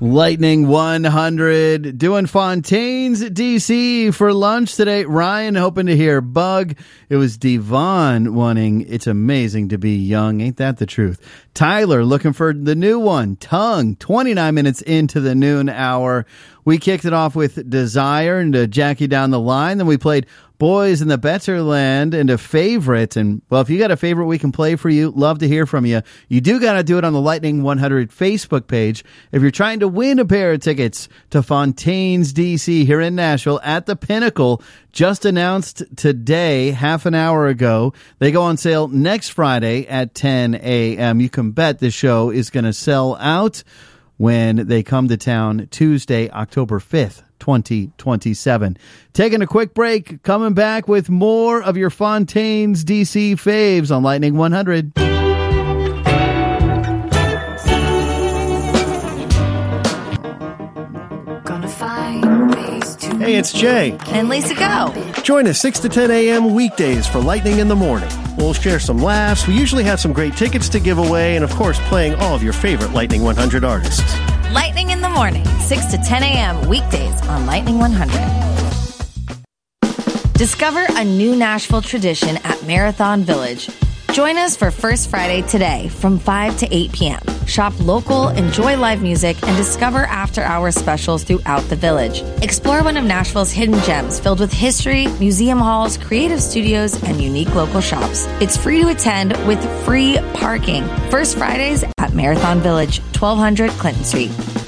Lightning 100 doing Fontaine's DC for lunch today. Ryan hoping to hear Bug. It was Devon wanting It's Amazing to Be Young. Ain't that the truth? Tyler looking for the new one, Tongue, 29 minutes into the noon hour. We kicked it off with Desire and Jackie Down the Line. Then we played Boys in the Better Land and a favorite. And, well, if you got a favorite we can play for you, love to hear from you. You do got to do it on the Lightning 100 Facebook page. If you're trying to win a pair of tickets to Fontaine's DC here in Nashville at the Pinnacle, just announced today, half an hour ago. They go on sale next Friday at 10 a.m. You can bet the show is going to sell out when they come to town Tuesday, October 5th. 2027. Taking a quick break, coming back with more of your Fontaine's DC faves on Lightning 100. Hey, it's Jay. And Lisa Go. Join us 6 to 10 a.m. weekdays for Lightning in the Morning. We'll share some laughs. We usually have some great tickets to give away, and of course, playing all of your favorite Lightning 100 artists. Lightning in the Morning, 6 to 10 a.m. weekdays on Lightning 100. Discover a new Nashville tradition at Marathon Village. Join us for First Friday today from 5 to 8 p.m. Shop local, enjoy live music, and discover after-hour specials throughout the village. Explore one of Nashville's hidden gems filled with history, museum halls, creative studios, and unique local shops. It's free to attend with free parking. First Fridays at Marathon Village, 1200 Clinton Street.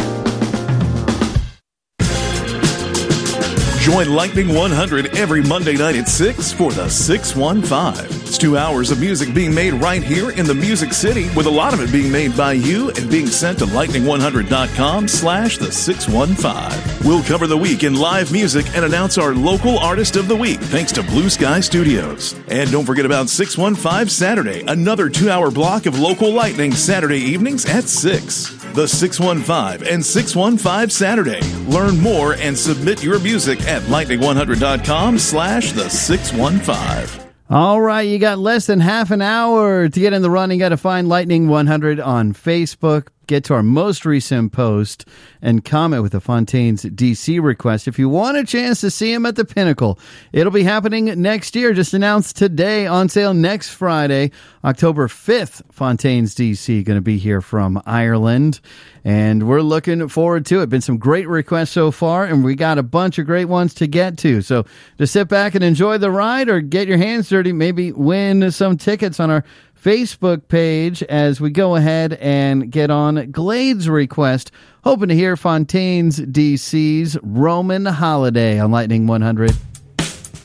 Join Lightning 100 every Monday night at 6 for the 615. It's 2 hours of music being made right here in the Music City, with a lot of it being made by you and being sent to lightning100.com/the 615. We'll cover the week in live music and announce our local artist of the week, thanks to Blue Sky Studios. And don't forget about 615 Saturday, another 2-hour block of local lightning Saturday evenings at 6. The 615 and 615 Saturday. Learn more and submit your music at lightning100.com/the 615. All right, you got less than half an hour to get in the running. You got to find Lightning 100 on Facebook. Get to our most recent post and comment with the Fontaine's DC request. If you want a chance to see him at the Pinnacle, it'll be happening next year. Just announced today, on sale next Friday, October 5th. Fontaine's DC going to be here from Ireland, and we're looking forward to it. Been some great requests so far, and we got a bunch of great ones to get to. So just sit back and enjoy the ride, or get your hands dirty, maybe win some tickets on our Facebook page as we go ahead and get on Glade's request. Hoping to hear Fontaine's DC's Roman Holiday on Lightning 100.